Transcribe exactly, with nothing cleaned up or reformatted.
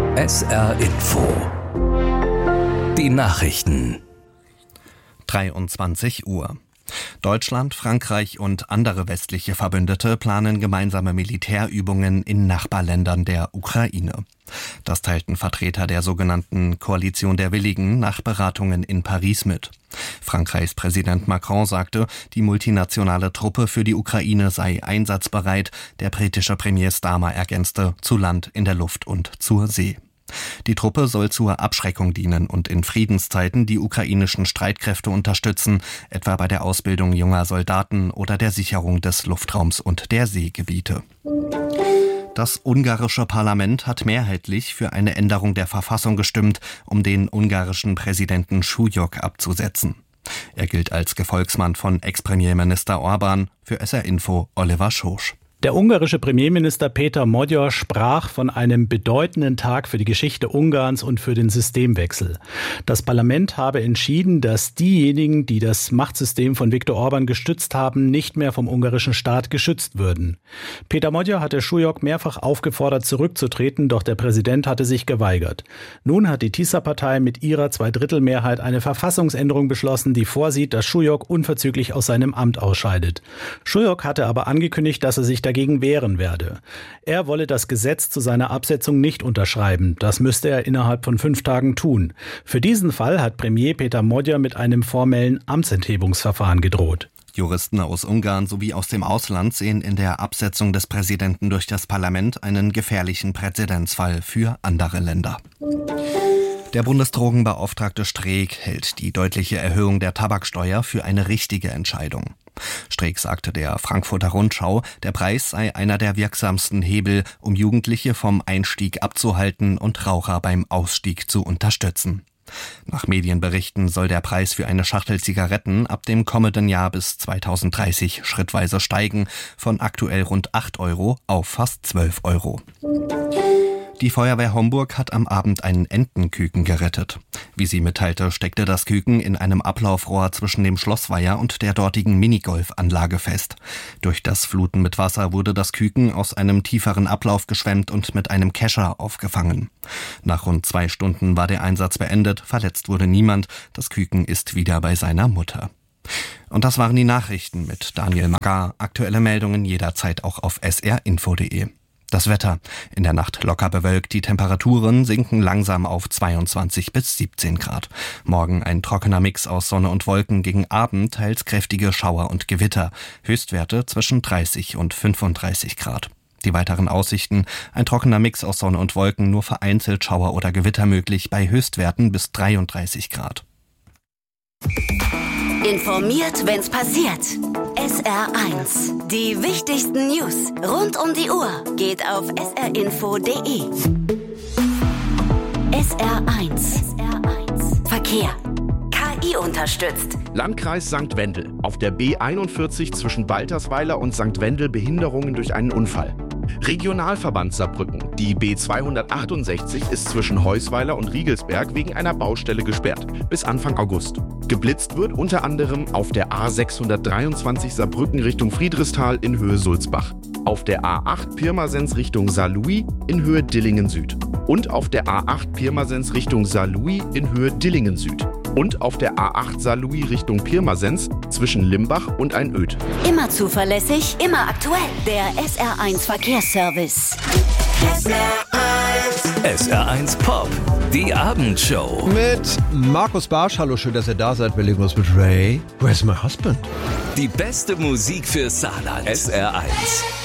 S R Info. Die Nachrichten. dreiundzwanzig Uhr. Deutschland, Frankreich und andere westliche Verbündete planen gemeinsame Militärübungen in Nachbarländern der Ukraine. Das teilten Vertreter der sogenannten Koalition der Willigen nach Beratungen in Paris mit. Frankreichs Präsident Macron sagte, die multinationale Truppe für die Ukraine sei einsatzbereit. Der britische Premier Starmer ergänzte, zu Land, in der Luft und zur See. Die Truppe soll zur Abschreckung dienen und in Friedenszeiten die ukrainischen Streitkräfte unterstützen, etwa bei der Ausbildung junger Soldaten oder der Sicherung des Luftraums und der Seegebiete. Das ungarische Parlament hat mehrheitlich für eine Änderung der Verfassung gestimmt, um den ungarischen Präsidenten Súlyog abzusetzen. Er gilt als Gefolgsmann von Ex-Premierminister Orbán. Für S R Info Oliver Schosch. Der ungarische Premierminister Péter Magyar sprach von einem bedeutenden Tag für die Geschichte Ungarns und für den Systemwechsel. Das Parlament habe entschieden, dass diejenigen, die das Machtsystem von Viktor Orbán gestützt haben, nicht mehr vom ungarischen Staat geschützt würden. Péter Magyar hatte Súlyog mehrfach aufgefordert, zurückzutreten, doch der Präsident hatte sich geweigert. Nun hat die Tisza-Partei mit ihrer Zweidrittelmehrheit eine Verfassungsänderung beschlossen, die vorsieht, dass Súlyog unverzüglich aus seinem Amt ausscheidet. Súlyog hatte aber angekündigt, dass er sich dagegen wehren werde. Er wolle das Gesetz zu seiner Absetzung nicht unterschreiben. Das müsste er innerhalb von fünf Tagen tun. Für diesen Fall hat Premier Péter Magyar mit einem formellen Amtsenthebungsverfahren gedroht. Juristen aus Ungarn sowie aus dem Ausland sehen in der Absetzung des Präsidenten durch das Parlament einen gefährlichen Präzedenzfall für andere Länder. Der Bundesdrogenbeauftragte Streeck hält die deutliche Erhöhung der Tabaksteuer für eine richtige Entscheidung. Streeck sagte der Frankfurter Rundschau, der Preis sei einer der wirksamsten Hebel, um Jugendliche vom Einstieg abzuhalten und Raucher beim Ausstieg zu unterstützen. Nach Medienberichten soll der Preis für eine Schachtel Zigaretten ab dem kommenden Jahr bis zweitausenddreißig schrittweise steigen, von aktuell rund acht Euro auf fast zwölf Euro. Die Feuerwehr Homburg hat am Abend einen Entenküken gerettet. Wie sie mitteilte, steckte das Küken in einem Ablaufrohr zwischen dem Schlossweiher und der dortigen Minigolfanlage fest. Durch das Fluten mit Wasser wurde das Küken aus einem tieferen Ablauf geschwemmt und mit einem Kescher aufgefangen. Nach rund zwei Stunden war der Einsatz beendet, verletzt wurde niemand. Das Küken ist wieder bei seiner Mutter. Und das waren die Nachrichten mit Daniel Magar. Aktuelle Meldungen jederzeit auch auf s r info punkt de. Das Wetter. In der Nacht locker bewölkt, die Temperaturen sinken langsam auf zweiundzwanzig bis siebzehn Grad. Morgen ein trockener Mix aus Sonne und Wolken, gegen Abend teils kräftige Schauer und Gewitter. Höchstwerte zwischen dreißig und fünfunddreißig Grad. Die weiteren Aussichten: ein trockener Mix aus Sonne und Wolken, nur vereinzelt Schauer oder Gewitter möglich, bei Höchstwerten bis dreiunddreißig Grad. Informiert, wenn's passiert. S R eins. Die wichtigsten News rund um die Uhr geht auf s r info punkt de. S R eins. Verkehr. K I unterstützt. Landkreis Sankt Wendel. Auf der B einundvierzig zwischen Baltersweiler und Sankt Wendel Behinderungen durch einen Unfall. Regionalverband Saarbrücken. Die B zweihundertachtundsechzig ist zwischen Heusweiler und Riegelsberg wegen einer Baustelle gesperrt. Bis Anfang August. Geblitzt wird unter anderem auf der A sechshundertdreiundzwanzig Saarbrücken Richtung Friedrichsthal in Höhe Sulzbach. Auf der A acht Pirmasens Richtung Saarlouis in Höhe Dillingen Süd. Und auf der A acht Pirmasens Richtung Saarlouis in Höhe Dillingen Süd. Und auf der A acht Saarlouis Richtung Pirmasens zwischen Limbach und Einöd. Immer zuverlässig, immer aktuell. Der S R eins Verkehrsservice. S R eins. S R eins Pop. Die Abendshow. Mit Markus Barsch. Hallo, schön, dass ihr da seid. Wir legen los mit Ray. Where's my husband? Die beste Musik für Saarland. S R eins.